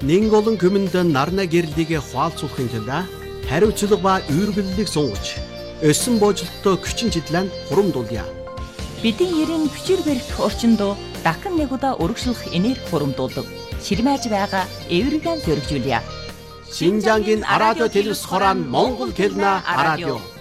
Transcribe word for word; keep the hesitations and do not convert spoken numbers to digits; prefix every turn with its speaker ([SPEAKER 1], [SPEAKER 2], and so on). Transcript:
[SPEAKER 1] Нин олон күмэнд нарна гэрлийг хуалцуулахын тулд хариуцлага ба үүргэллийг сунгаж өссөн боожлолтоо күчин чиглэн хурамдуулъя.
[SPEAKER 2] Бидний ерийн хүчээр барих орчинд дахин нэг удаа өргөжлөх энерги хурамдуулдаг. Ширмэж байгаа эвригэн дөрвжүүлье.
[SPEAKER 1] Шинжангийн радио телевиз хорон Монгол хэлнэ радио.